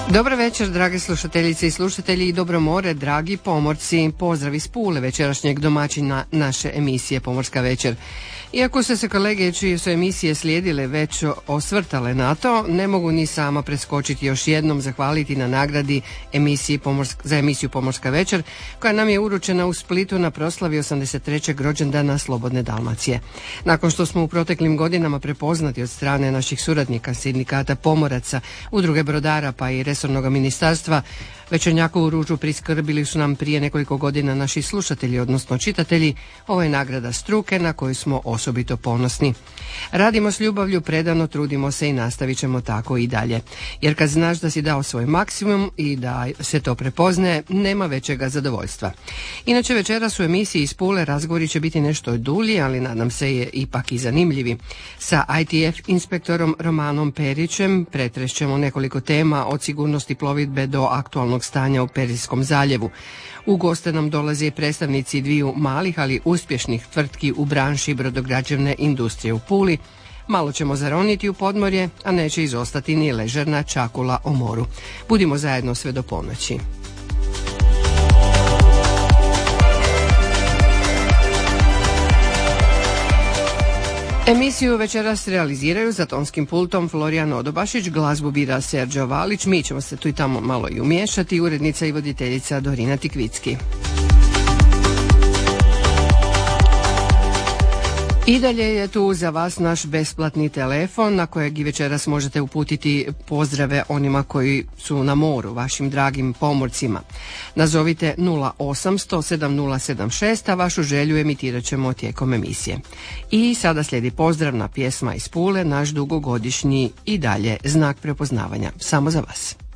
Dobro večer, drage slušateljice i slušatelji, i dobro more, dragi pomorci. Pozdrav iz Pule, večerašnjeg domaćina naše emisije Pomorska večer. Iako su se kolege čije su emisije slijedile već osvrtale na to, ne mogu ni sama preskočiti još jednom zahvaliti na nagradi za emisiju Pomorska večer, koja nam je uručena u Splitu na proslavi 83. rođendana Slobodne Dalmacije. Nakon što smo u proteklim godinama prepoznati od strane naših suradnika, sindikata pomoraca, udruge brodara pa i resornog ministarstva, večernjakovu ružu priskrbili su nam prije nekoliko godina naši slušatelji, odnosno čitatelji. Ovo je nagrada struke na koju smo osobito ponosni. Radimo s ljubavlju, predano trudimo se i nastavit ćemo tako i dalje. Jer kad znaš da si dao svoj maksimum i da se to prepoznaje, nema većega zadovoljstva. Inače, večeras u emisiji iz Pule razgovori će biti nešto dulji, ali nadam se je ipak i zanimljivi. Sa ITF inspektorom Romanom Perićem pretrešćemo nekoliko tema od sigurnosti plovidbe do aktualnog stanja u Perzijskom zaljevu. U goste nam dolaze predstavnici dviju malih, ali uspješnih tvrtki u branši brodograđevne industrije u Puli. Malo ćemo zaroniti u podmorje, a neće izostati ni ležerna čakula o moru. Budimo zajedno sve do ponoći. Emisiju večeras realiziraju za tonskim pultom Florijan Odobašić, glazbu bira Serđo Valić, mi ćemo se tu i tamo malo i umiješati, urednica i voditeljica Dorina Tikvicki. I dalje je tu za vas naš besplatni telefon na kojeg i večeras možete uputiti pozdrave onima koji su na moru, vašim dragim pomorcima. Nazovite 0800 7076, a vašu želju emitirat ćemo tijekom emisije. I sada slijedi pozdravna pjesma iz Pule, naš dugogodišnji i dalje znak prepoznavanja. Samo za vas.